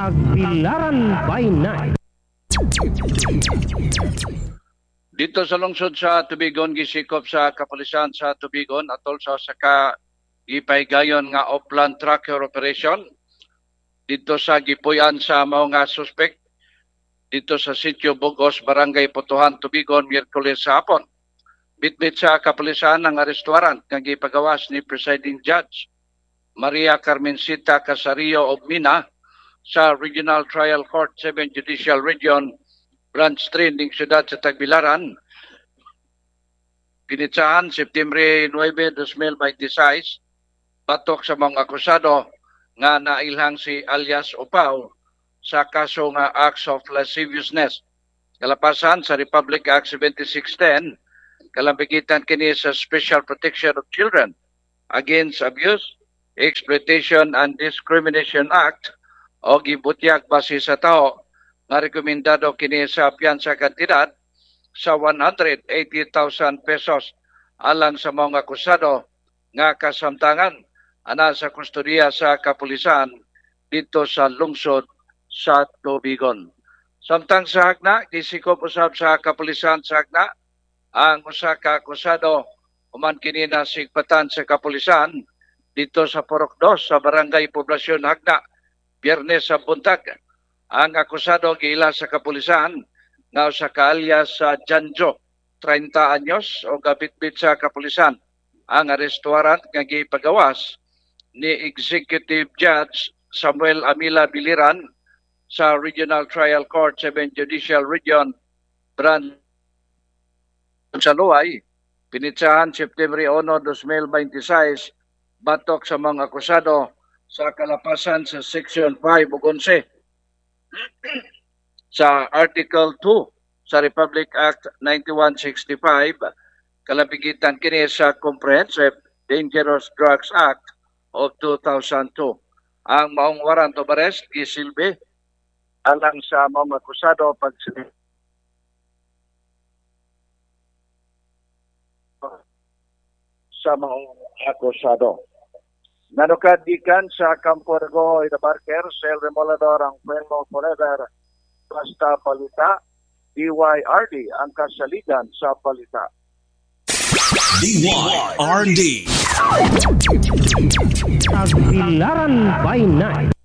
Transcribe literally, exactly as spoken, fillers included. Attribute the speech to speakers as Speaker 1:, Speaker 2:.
Speaker 1: Tagbilaran by Night.
Speaker 2: Dito sa lungsod sa Tubigon, gisikop sa kapulisan sa Tubigon atol sa saka gipaygayon nga off-land tracker operation dito sa gipuyan sa mao nga suspect dito sa sitio Bugos, Barangay Putuhan, Tubigon, Miyerkules sa hapon. Bitbit sa kapulisan ang restaurant nga gipagawas ni Presiding Judge Maria Carmencita Casario of Mina sa Regional Trial Court seventh Judicial Region Branch three ning siyudad sa Tagbilaran. Kinitsahan September nine, twenty twenty-six batok sa mga akusado nga nailhang si alias Upaw sa kaso nga acts of lasciviousness. Kalapasan sa Republic Act seventy-six ten, kalambigitan kini sa Special Protection of Children Against Abuse, Exploitation and Discrimination Act o gibutyag base sa tao nga rekomendado kini sa piyansa kantidad sa one hundred eighty thousand pesos alang sa mga akusado nga kasamtangan ana sa kustodiya sa kapulisan dito sa lungsod sa Tubigon. Samtang sa hagna, gisikop usab sa kapulisan sa hagna ang usa ka akusado human kini na sigpatan sa kapulisan dito sa Purok two sa Barangay Poblasyon Hagna Biyernes sa buntag. Ang akusado giila sa kapulisan nga usa ka alias sa Janjo, thirty anyos o gabitbit sa kapulisan ang restaurant nga gipagawas ni Executive Judge Samuel Amila Biliran sa Regional Trial Court seventh Judicial Region Branch sa Luay. Pinitsahan September one, twenty twenty-six batok sa mga akusado sa kalapasan sa Section five ug eleven sa Article two sa Republic Act ninety-one sixty-five, kalabigitan kini sa Comprehensive Dangerous Drugs Act of two thousand two. Ang maong warrant of arrest gisilbi alang sa mga akusado pag sa mga akusado. Nanukadikan sa Campo Argo, Ida Barker, Sel Remolador, ang Fuego Forever, basta palita, D Y R D, ang kasaligan sa palita.
Speaker 3: D Y R D.
Speaker 1: Tagbilaran by Night.